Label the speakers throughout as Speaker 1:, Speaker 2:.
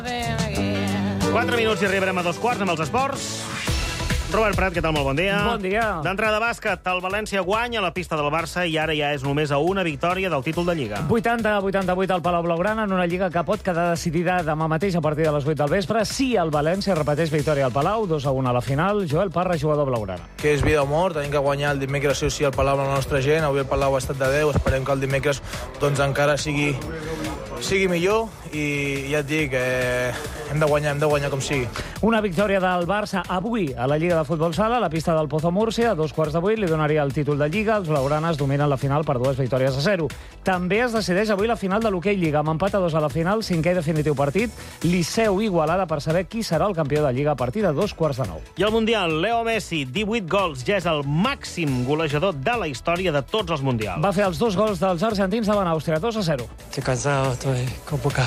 Speaker 1: 4 minuts i arribarem a 2:15 amb els esports. Robert Prat, què tal? Molt bon dia.
Speaker 2: Bon dia.
Speaker 1: D'entrada bàsquet, el València guanya a la pista del Barça i ara ja és només a una victòria del títol de Lliga.
Speaker 2: 80-88 al Palau Blaugrana en una Lliga que pot quedar decidida demà mateix a partir de les 8 del vespre. Si el València repeteix victòria al Palau, 2-1 a la final. Joel Parra, jugador blaugrana.
Speaker 3: Que és vida o mort, tenim que guanyar el dimecres sí o sí al Palau amb la nostra gent. Avui el Palau ha estat de 10, esperem que el dimecres doncs encara sigui millor i ja et dic, hem de guanyar com sigui.
Speaker 2: Una victòria del Barça avui a la Lliga de Futbol Sala, a la pista del Pozo Múrcia, a 2:15 li donaria el títol de Lliga. Els blaugranes dominen la final per 2-0. També es decideix avui la final de l'Hoquei Lliga, amb empat a 2 a la final, cinquè i definitiu partit, Liceu-Igualada per saber qui serà el campió de Lliga a partir de 8:45.
Speaker 1: I al Mundial, Leo Messi, 18 gols, ja és el màxim golejador de la història de tots els Mundials.
Speaker 2: Va fer els 2 gols dels argentins davant Àustria, 2-0.
Speaker 4: Estoy cansado, estoy con poca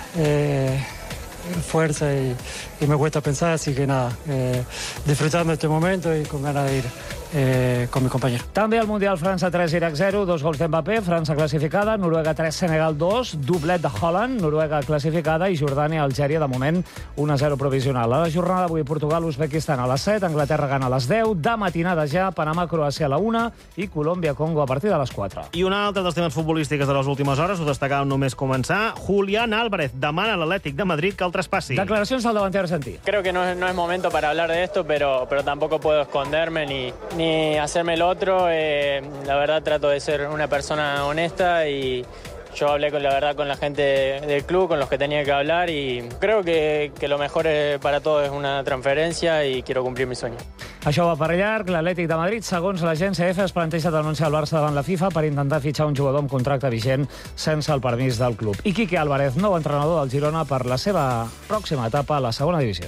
Speaker 4: fuerza y me cuesta pensar, así que nada, disfrutando este momento y con ganas de ir con mi compañero.
Speaker 2: També al Mundial França 3, Iraq 0, 2 gols d'Mbappé, França classificada, Noruega 3, Senegal 2, doblet de Holland, Noruega classificada i Jordània, Algèria, de moment 1-0 provisional. A la jornada d'avui Portugal, Uzbekistan a les 7, Anglaterra gana a les 10, de matinada ja, Panamà, Croàcia a la 1 i Colòmbia, Congo a partir de les 4.
Speaker 1: I un altre dels temes futbolístics de les últimes hores, ho destacàvem només començar, Julián Álvarez demana a l'Atlètic de Madrid que el traspassi.
Speaker 2: Declaracions del davanter argentí.
Speaker 5: Creo que no es momento para hablar de esto, pero tampoco puedo esconderme ni hacerme el otro. La verdad trato de ser una persona honesta y yo hablé con la gente del club, con los que tenía que hablar y creo que lo mejor para todos es una transferencia y quiero cumplir mi sueño.
Speaker 2: Això va per llarg. L'Atlètic de Madrid, segons l'agència EFE, es planteja denunciar el Barça davant la FIFA per intentar fitxar un jugador amb contracte vigent sense el permís del club. I Quique Álvarez, nou entrenador del Girona per la seva pròxima etapa a la segona divisió.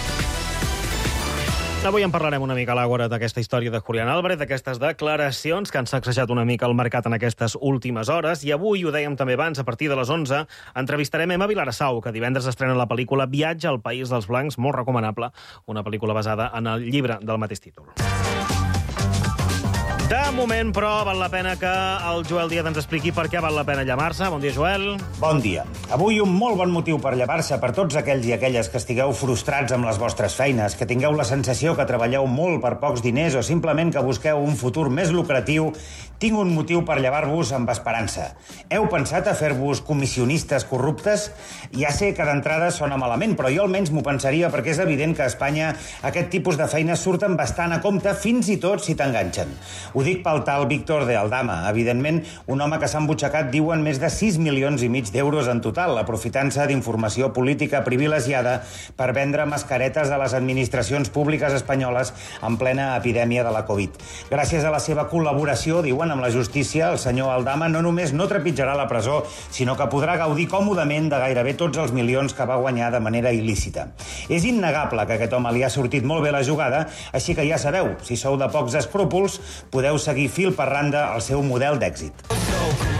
Speaker 1: Avui en parlarem una mica a l'Àgora d'aquesta història de Julián Álvarez, d'aquestes declaracions que han sacsejat una mica el mercat en aquestes últimes hores. I avui, ho dèiem també abans, a partir de les 11, entrevistarem Emma Vilarsau, que divendres estrena la pel·lícula Viatge al País dels Blancs, molt recomanable, una pel·lícula basada en el llibre del mateix títol. De moment, però, val la pena que el Joel Díaz ens expliqui per què val la pena llevar-se. Bon dia, Joel.
Speaker 6: Bon dia. Avui un molt bon motiu per llevar-se per tots aquells i aquelles que estigueu frustrats amb les vostres feines, que tingueu la sensació que treballeu molt per pocs diners o simplement que busqueu un futur més lucratiu. Tinc un motiu per llevar-vos amb esperança. Heu pensat a fer-vos comissionistes corruptes? Ja sé que d'entrada sona malament, però jo almenys m'ho pensaria perquè és evident que a Espanya aquest tipus de feines surten bastant a compte, fins i tot si t'enganxen. Ho dic pel tal Víctor de Aldama, evidentment un home que s'ha embutxacat, diuen, més de 6,5 milions d'euros en total, aprofitant-se d'informació política privilegiada per vendre mascaretes a les administracions públiques espanyoles en plena epidèmia de la Covid. Gràcies a la seva col·laboració, diuen, amb la justícia, el senyor Aldama no només no trepitjarà la presó, sinó que podrà gaudir còmodament de gairebé tots els milions que va guanyar de manera il·lícita. És innegable que a aquest home li ha sortit molt bé la jugada, així que ja sabeu, si sou de pocs escrúpols, podeu seguir fil per randa el seu model d'èxit.